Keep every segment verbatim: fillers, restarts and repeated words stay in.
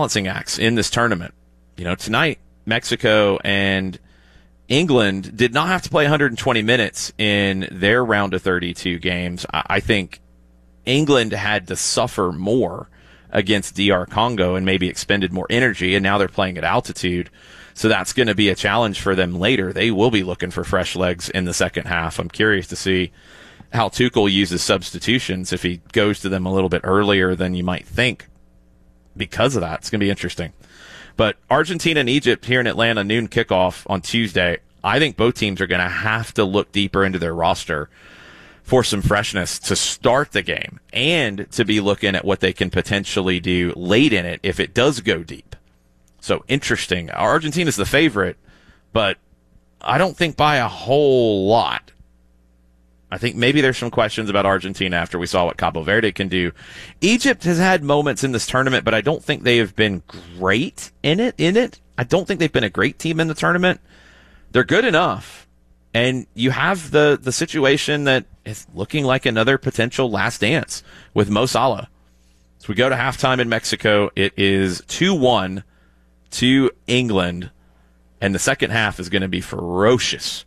balancing acts in this tournament. You know, tonight, Mexico and England did not have to play one hundred twenty minutes in their round of thirty-two games. I think England had to suffer more against D R Congo and maybe expended more energy, and now they're playing at altitude. So that's going to be a challenge for them later. They will be looking for fresh legs in the second half. I'm curious to see how Tuchel uses substitutions, if he goes to them a little bit earlier than you might think. Because of that, it's going to be interesting. But Argentina and Egypt here in Atlanta, noon kickoff on Tuesday. I think both teams are going to have to look deeper into their roster for some freshness to start the game and to be looking at what they can potentially do late in it if it does go deep. So interesting. Argentina's the favorite, but I don't think by a whole lot. I think maybe there's some questions about Argentina after we saw what Cabo Verde can do. Egypt has had moments in this tournament, but I don't think they have been great in it. In it, I don't think they've been a great team in the tournament. They're good enough, and you have the the situation that is looking like another potential last dance with Mo Salah. So we go to halftime in Mexico. It is two one to England, and the second half is going to be ferocious.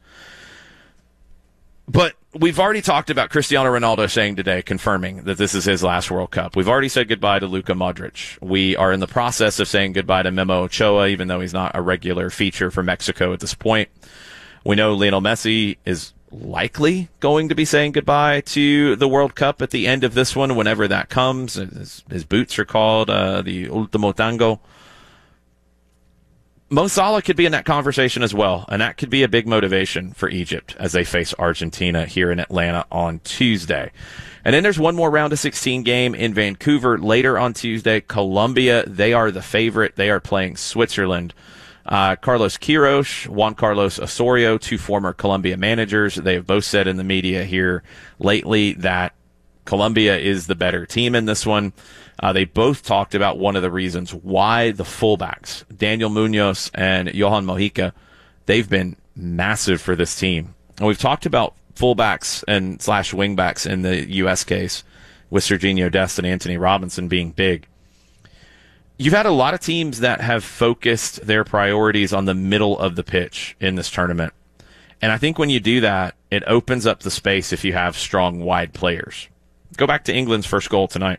But we've already talked about Cristiano Ronaldo saying today, confirming that this is his last World Cup. We've already said goodbye to Luka Modric. We are in the process of saying goodbye to Memo Ochoa, even though he's not a regular feature for Mexico at this point. We know Lionel Messi is likely going to be saying goodbye to the World Cup at the end of this one, whenever that comes. His, his boots are called uh, the Ultimo Tango. Mo Salah could be in that conversation as well, and that could be a big motivation for Egypt as they face Argentina here in Atlanta on Tuesday. And then there's one more round of sixteen game in Vancouver later on Tuesday. Colombia, they are the favorite. They are playing Switzerland. Uh, Carlos Queiroz, Juan Carlos Osorio, two former Colombia managers, they have both said in the media here lately that Colombia is the better team in this one. Uh, they both talked about one of the reasons why the fullbacks, Daniel Munoz and Johan Mojica, they've been massive for this team. And we've talked about fullbacks and slash wingbacks in the U S case with Serginho Dest and Anthony Robinson being big. You've had a lot of teams that have focused their priorities on the middle of the pitch in this tournament. And I think when you do that, it opens up the space if you have strong wide players. Go back to England's first goal tonight,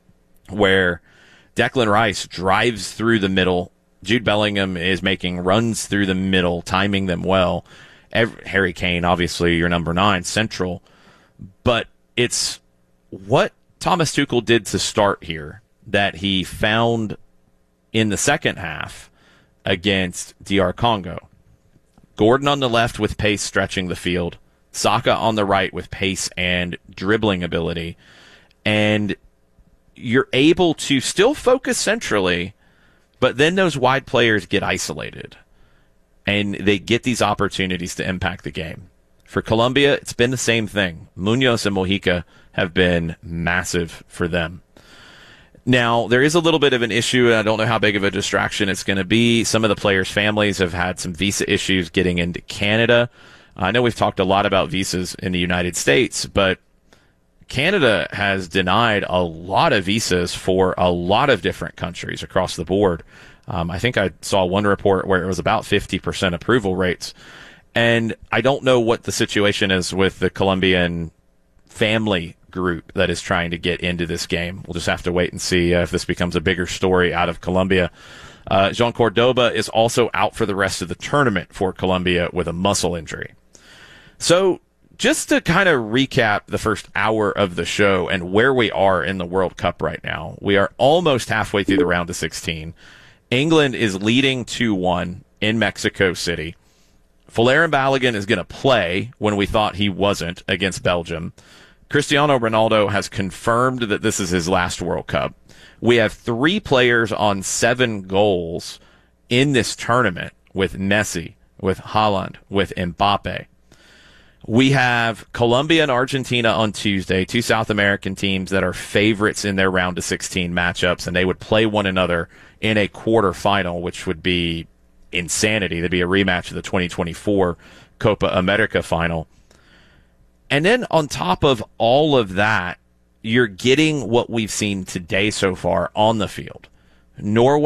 where Declan Rice drives through the middle. Jude Bellingham is making runs through the middle, timing them well. Every, Harry Kane, obviously, your number nine, central. But it's what Thomas Tuchel did to start here that he found in the second half against D R Congo. Gordon on the left with pace stretching the field. Saka on the right with pace and dribbling ability. And you're able to still focus centrally, but then those wide players get isolated. And they get these opportunities to impact the game. For Colombia, it's been the same thing. Munoz and Mojica have been massive for them. Now, there is a little bit of an issue, and I don't know how big of a distraction it's going to be. Some of the players' families have had some visa issues getting into Canada. I know we've talked a lot about visas in the United States, but Canada has denied a lot of visas for a lot of different countries across the board. Um, I think I saw one report where it was about fifty percent approval rates. And I don't know what the situation is with the Colombian family group that is trying to get into this game. We'll just have to wait and see uh, if this becomes a bigger story out of Colombia. Uh, Jean Cordoba is also out for the rest of the tournament for Colombia with a muscle injury. So just to kind of recap the first hour of the show and where we are in the World Cup right now, we are almost halfway through the round of sixteen. England is leading two one in Mexico City. Folarin Balogun is going to play when we thought he wasn't against Belgium. Cristiano Ronaldo has confirmed that this is his last World Cup. We have three players on seven goals in this tournament with Messi, with Haaland, with Mbappe. We have Colombia and Argentina on Tuesday, two South American teams that are favorites in their round of sixteen matchups, and they would play one another in a quarterfinal, which would be insanity. There'd be a rematch of the twenty twenty-four Copa America final. And then on top of all of that, you're getting what we've seen today so far on the field. Norway